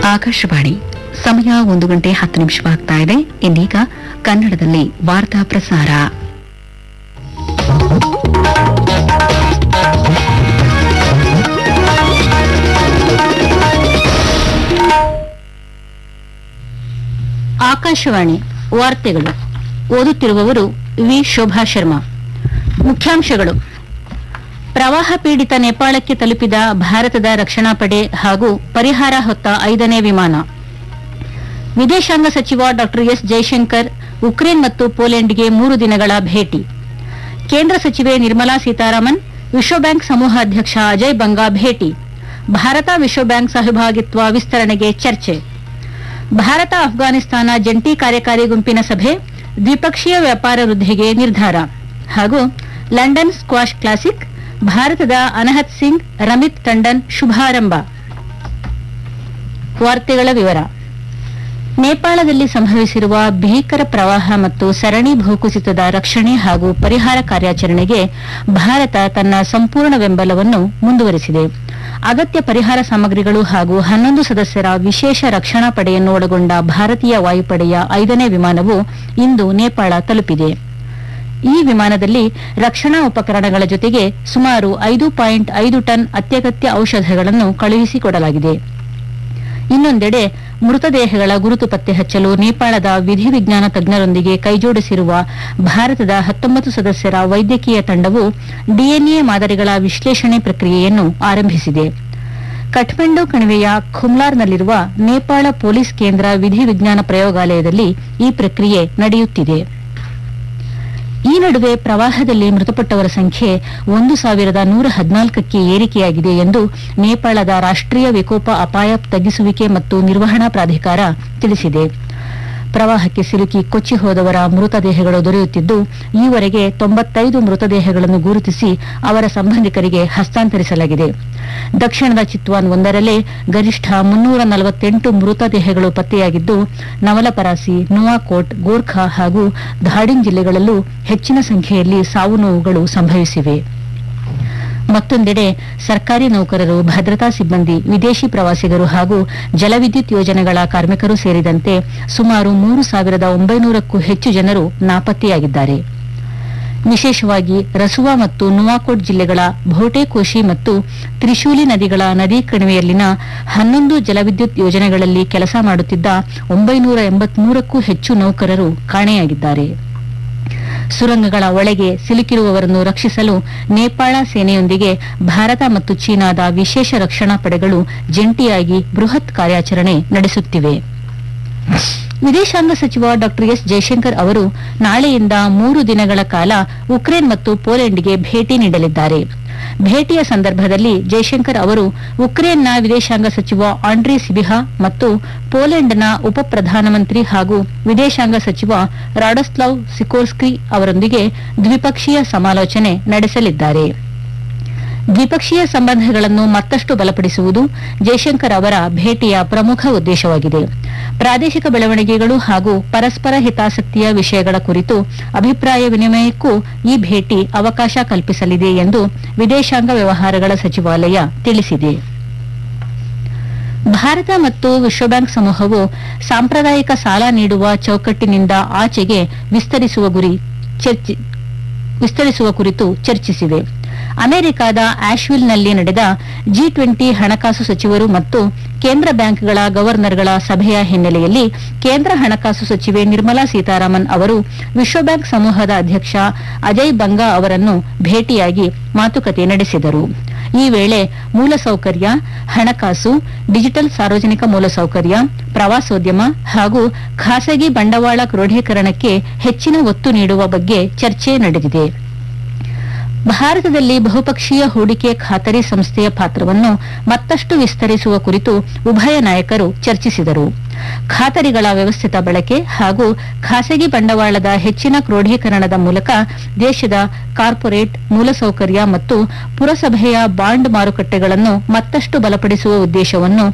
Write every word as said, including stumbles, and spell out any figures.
ಆಕಾಶವಾಣಿ ಸಮಯ ಒಂದು ಗಂಟೆ ಹತ್ತು ನಿಮಿಷವಾಗ್ತಾ ಇದೆ. ಇನ್ನೀಗ ಕನ್ನಡದಲ್ಲಿ ವಾರ್ತಾ ಪ್ರಸಾರ. ಆಕಾಶವಾಣಿ ವಾರ್ತೆಗಳು ಓದುತ್ತಿರುವವರು ವಿ ಶೋಭಾ ಶರ್ಮಾ. ಮುಖ್ಯಾಂಶಗಳು: ಪ್ರವಾಹ ಪೀಡಿತ ನೇಪಾಳಕ್ಕೆ ತಲುಪಿದ ಭಾರತದ ರಕ್ಷಣಾ ಪಡೆ ಹಾಗೂ ಪರಿಹಾರ ಹೊತ್ತ ಐದನೇ ವಿಮಾನ. ವಿದೇಶಾಂಗ ಸಚಿವ ಡಾ ಎಸ್ ಜೈಶಂಕರ್ ಉಕ್ರೇನ್ ಮತ್ತು ಪೋಲೆಂಡ್ಗೆ ಮೂರು ದಿನಗಳ ಭೇಟಿ. ಕೇಂದ್ರ ಸಚಿವೆ ನಿರ್ಮಲಾ ಸೀತಾರಾಮನ್ ವಿಶ್ವಬ್ಯಾಂಕ್ ಸಮೂಹ ಅಧ್ಯಕ್ಷ ಅಜಯ್ ಬಂಗಾ ಭೇಟಿ. ಭಾರತ ವಿಶ್ವಬ್ಯಾಂಕ್ ಸಹಭಾಗಿತ್ವ ವಿಸ್ತರಣೆಗೆ ಚರ್ಚೆ. ಭಾರತ ಅಫ್ಘಾನಿಸ್ತಾನ ಜಂಟಿ ಕಾರ್ಯಕಾರಿ ಗುಂಪಿನ ಸಭೆ, ದ್ವಿಪಕ್ಷೀಯ ವ್ಯಾಪಾರ ವೃದ್ಧಿಗೆ ನಿರ್ಧಾರ. ಹಾಗೂ ಲಂಡನ್ ಸ್ಕ್ವಾಷ್ ಕ್ಲಾಸಿಕ್, ಭಾರತದ ಅನಹತ್ ಸಿಂಗ್ ರಮಿತ್ ಟಂಡನ್ ಶುಭಾರಂಭ. ವಾರ್ತೆಗಳ ವಿವರ. ನೇಪಾಳದಲ್ಲಿ ಸಂಭವಿಸಿರುವ ಭೀಕರ ಪ್ರವಾಹ ಮತ್ತು ಸರಣಿ ಭೂಕುಸಿತದ ರಕ್ಷಣೆ ಹಾಗೂ ಪರಿಹಾರ ಕಾರ್ಯಾಚರಣೆಗೆ ಭಾರತ ತನ್ನ ಸಂಪೂರ್ಣ ಬೆಂಬಲವನ್ನು ಮುಂದುವರೆಸಿದೆ. ಅಗತ್ಯ ಪರಿಹಾರ ಸಾಮಗ್ರಿಗಳು ಹಾಗೂ ಹನ್ನೊಂದು ಸದಸ್ಯರ ವಿಶೇಷ ರಕ್ಷಣಾ ಪಡೆಯನ್ನು ಒಳಗೊಂಡ ಭಾರತೀಯ ವಾಯುಪಡೆಯ ಐದನೇ ವಿಮಾನವು ಇಂದು ನೇಪಾಳ ತಲುಪಿದೆ. ಈ ವಿಮಾನದಲ್ಲಿ ರಕ್ಷಣಾ ಉಪಕರಣಗಳ ಜೊತೆಗೆ ಸುಮಾರು ಐದು ಪಾಯಿಂಟ್ ಐದು ಟನ್ ಅತ್ಯಗತ್ಯ ಔಷಧಗಳನ್ನು ಕಳುಹಿಸಿಕೊಡಲಾಗಿದೆ. ಇನ್ನೊಂದೆಡೆ ಮೃತದೇಹಗಳ ಗುರುತು ಪತ್ತೆ ಹಚ್ಚಲು ನೇಪಾಳದ ವಿಧಿವಿಜ್ಞಾನ ತಜ್ಞರೊಂದಿಗೆ ಕೈಜೋಡಿಸಿರುವ ಭಾರತದ ಹತ್ತೊಂಬತ್ತು ಸದಸ್ಯರ ವೈದ್ಯಕೀಯ ತಂಡವು ಡಿಎನ್ಎ ಮಾದರಿಗಳ ವಿಶ್ಲೇಷಣೆ ಪ್ರಕ್ರಿಯೆಯನ್ನು ಆರಂಭಿಸಿದೆ. ಕಠ್ಮಂಡು ಕಣಿವೆಯ ಖುಮ್ಲಾರ್ನಲ್ಲಿರುವ ನೇಪಾಳ ಪೊಲೀಸ್ ಕೇಂದ್ರ ವಿಧಿವಿಜ್ಞಾನ ಪ್ರಯೋಗಾಲಯದಲ್ಲಿ ಈ ಪ್ರಕ್ರಿಯೆ ನಡೆಯುತ್ತಿದೆ. ಈ ನಡುವೆ ಪ್ರವಾಹದಲ್ಲಿ ಮೃತಪಟ್ಟವರ ಸಂಖ್ಯೆ ಒಂದು ಸಾವಿರದ ನೂರ ಹದಿನಾಲ್ಕಕ್ಕೆ ಏರಿಕೆಯಾಗಿದೆ ಎಂದು ನೇಪಾಳದ ರಾಷ್ಟ್ರೀಯ ವಿಕೋಪ ಅಪಾಯ ತಗ್ಗಿಸುವಿಕೆ ಮತ್ತು ನಿರ್ವಹಣಾ ಪ್ರಾಧಿಕಾರ ತಿಳಿಸಿದೆ. ಪ್ರವಾಹಕ್ಕೆ ಸಿಲುಕಿ ಕೊಚ್ಚಿ ಹೋದವರ ಮೃತದೇಹಗಳು ದೊರೆಯುತ್ತಿದ್ದು, ಈವರೆಗೆ ತೊಂಬತ್ತೈದು ಮೃತದೇಹಗಳನ್ನು ಗುರುತಿಸಿ ಅವರ ಸಂಬಂಧಿಕರಿಗೆ ಹಸ್ತಾಂತರಿಸಲಾಗಿದೆ. ದಕ್ಷಿಣದ ಚಿತ್ವಾನ್ ಒಂದರಲ್ಲೇ ಗರಿಷ್ಠ ಮುನ್ನೂರ ನಲವತ್ತೆಂಟು ಮೃತದೇಹಗಳು ಪತ್ತೆಯಾಗಿದ್ದು, ನವಲಪರಾಸಿ, ನುವಾಕೋಟ್, ಗೋರ್ಖಾ ಹಾಗೂ ಧಾಡಿಂಗ್ ಜಿಲ್ಲೆಗಳಲ್ಲೂ ಹೆಚ್ಚಿನ ಸಂಖ್ಯೆಯಲ್ಲಿ ಸಾವು ನೋವುಗಳು ಸಂಭವಿಸಿವೆ. ಮತ್ತೊಂದೆಡೆ ಸರ್ಕಾರಿ ನೌಕರರು, ಭದ್ರತಾ ಸಿಬ್ಬಂದಿ, ವಿದೇಶಿ ಪ್ರವಾಸಿಗರು ಹಾಗೂ ಜಲವಿದ್ಯುತ್ ಯೋಜನೆಗಳ ಕಾರ್ಮಿಕರು ಸೇರಿದಂತೆ ಸುಮಾರು ಮೂರು ಸಾವಿರದ ಒಂಬೈನೂರಕ್ಕೂ ಹೆಚ್ಚು ಜನರು ನಾಪತ್ತೆಯಾಗಿದ್ದಾರೆ. ವಿಶೇಷವಾಗಿ ರಸುವಾ ಮತ್ತು ನುವಾಕೋಟ್ ಜಿಲ್ಲೆಗಳ ಭೋಟೆಕೋಶಿ ಮತ್ತು ತ್ರಿಶೂಲಿ ನದಿಗಳ ನದಿ ಕಣಿವೆಯಲ್ಲಿನ ಹನ್ನೊಂದು ಜಲವಿದ್ಯುತ್ ಯೋಜನೆಗಳಲ್ಲಿ ಕೆಲಸ ಮಾಡುತ್ತಿದ್ದ ಒಂಬೈನೂರ ಎಂಬತ್ಮೂರಕ್ಕೂ ಹೆಚ್ಚು ನೌಕರರು ಕಾಣೆಯಾಗಿದ್ದಾರೆ. ಸುರಂಗಗಳ ಒಳಗೆ ಸಿಲುಕಿರುವವರನ್ನು ರಕ್ಷಿಸಲು ನೇಪಾಳ ಸೇನೆಯೊಂದಿಗೆ ಭಾರತ ಮತ್ತು ಚೀನಾದ ವಿಶೇಷ ರಕ್ಷಣಾ ಪಡೆಗಳು ಜಂಟಿಯಾಗಿ ಬೃಹತ್ ಕಾರ್ಯಾಚರಣೆ ನಡೆಸುತ್ತಿವೆ. ವಿದೇಶಾಂಗ ಸಚಿವ ಡಾ ಎಸ್ ಜೈಶಂಕರ್ ಅವರು ನಾಳೆಯಿಂದ ಮೂರು ದಿನಗಳ ಕಾಲ ಉಕ್ರೇನ್ ಮತ್ತು ಪೋಲೆಂಡ್ಗೆ ಭೇಟಿ ನೀಡಲಿದ್ದಾರೆ. ಭೇಟಿಯ ಸಂದರ್ಭದಲ್ಲಿ ಜೈಶಂಕರ್ ಅವರು ಉಕ್ರೇನ್ನ ವಿದೇಶಾಂಗ ಸಚಿವ ಆಂಡ್ರಿ ಸಿಬಿಹಾ ಮತ್ತು ಪೋಲೆಂಡ್ನ ಉಪ ಪ್ರಧಾನಮಂತ್ರಿ ಹಾಗೂ ವಿದೇಶಾಂಗ ಸಚಿವ ರಾಡಸ್ಲಾವ್ ಸಿಕೋರ್ಸ್ಕಿ ಅವರೊಂದಿಗೆ ದ್ವಿಪಕ್ಷೀಯ ಸಮಾಲೋಚನೆ ನಡೆಸಲಿದ್ದಾರೆ. ದ್ವಿಪಕ್ಷೀಯ ಸಂಬಂಧಗಳನ್ನು ಮತ್ತಷ್ಟು ಬಲಪಡಿಸುವುದು ಜೈಶಂಕರ್ ಅವರ ಭೇಟಿಯ ಪ್ರಮುಖ ಉದ್ದೇಶವಾಗಿದೆ. ಪ್ರಾದೇಶಿಕ ಬೆಳವಣಿಗೆಗಳು ಹಾಗೂ ಪರಸ್ಪರ ಹಿತಾಸಕ್ತಿಯ ವಿಷಯಗಳ ಕುರಿತು ಅಭಿಪ್ರಾಯ ವಿನಿಮಯಕ್ಕೂ ಈ ಭೇಟಿ ಅವಕಾಶ ಕಲ್ಪಿಸಲಿದೆ ಎಂದು ವಿದೇಶಾಂಗ ವ್ಯವಹಾರಗಳ ಸಚಿವಾಲಯ ತಿಳಿಸಿದೆ. ಭಾರತ ಮತ್ತು ವಿಶ್ವಬ್ಯಾಂಕ್ ಸಮೂಹವು ಸಾಂಪ್ರದಾಯಿಕ ಸಾಲ ನೀಡುವ ಚೌಕಟ್ಟಿನಿಂದ ಆಚೆಗೆ ವಿಸ್ತರಿಸುವ ಗುರಿ ವಿಸ್ತರಿಸುವ ಕುರಿತು ಚರ್ಚಿಸಿವೆ. ಅಮೆರಿಕದ ಆಶ್ವಿಲ್ನಲ್ಲಿ ನಡೆದ ಜಿ ಟ್ವೆಂಟಿ ಹಣಕಾಸು ಸಚಿವರು ಮತ್ತು ಕೇಂದ್ರ ಬ್ಯಾಂಕ್ಗಳ ಗವರ್ನರ್ಗಳ ಸಭೆಯ ಹಿನ್ನೆಲೆಯಲ್ಲಿ ಕೇಂದ್ರ ಹಣಕಾಸು ಸಚಿವೆ ನಿರ್ಮಲಾ ಸೀತಾರಾಮನ್ ಅವರು ವಿಶ್ವಬ್ಯಾಂಕ್ ಸಮೂಹದ ಅಧ್ಯಕ್ಷ ಅಜಯ್ ಬಂಗಾ ಅವರನ್ನು ಭೇಟಿಯಾಗಿ ಮಾತುಕತೆ ನಡೆಸಿದರು. ಈ ವೇಳೆ ಮೂಲಸೌಕರ್ಯ, ಹಣಕಾಸು, ಡಿಜಿಟಲ್ ಸಾರ್ವಜನಿಕ ಮೂಲಸೌಕರ್ಯ, ಪ್ರವಾಸೋದ್ಯಮ ಹಾಗೂ ಖಾಸಗಿ ಬಂಡವಾಳ ಕ್ರೋಢೀಕರಣಕ್ಕೆ ಹೆಚ್ಚಿನ ಒತ್ತು ನೀಡುವ ಬಗ್ಗೆ ಚರ್ಚೆ ನಡೆದಿದೆ. ಭಾರತದಲ್ಲಿ ಬಹುಪಕ್ಷೀಯ ಹೂಡಿಕೆ ಖಾತರಿ ಸಂಸ್ಥೆಯ ಪಾತ್ರವನ್ನು ಮತ್ತಷ್ಟು ವಿಸ್ತರಿಸುವ ಕುರಿತು ಉಭಯ ನಾಯಕರು ಚರ್ಚಿಸಿದರು. ಖಾತರಿಗಳ ವ್ಯವಸ್ಥಿತ ಬಳಕೆ ಹಾಗೂ ಖಾಸಗಿ ಬಂಡವಾಳದ ಹೆಚ್ಚಿನ ಕ್ರೋಢೀಕರಣದ ಮೂಲಕ ದೇಶದ ಕಾರ್ಪೊರೇಟ್, ಮೂಲಸೌಕರ್ಯ ಮತ್ತು ಪುರಸಭೆಯ ಬಾಂಡ್ ಮಾರುಕಟ್ಟೆಗಳನ್ನು ಮತ್ತಷ್ಟು ಬಲಪಡಿಸುವ ಉದ್ದೇಶವನ್ನು